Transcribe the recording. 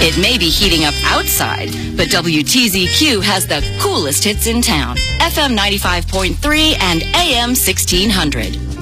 It may be heating up outside, but WTZQ has the coolest hits in town. FM 95.3 and AM 1600.